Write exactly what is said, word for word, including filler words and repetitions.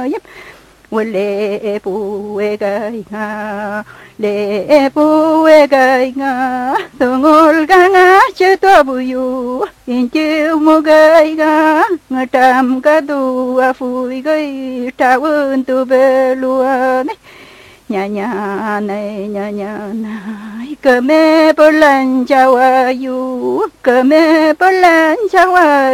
yếm lệ bùi gai nga lệ bùi gai nga tungul ga nga che to buyu in chiu mo gai ga nga tam ka du a phui gai ta un tu be lua nhà nhà này nhà nhà này cờ mê bơ lan chào à yu cờ mê bơ lan chào à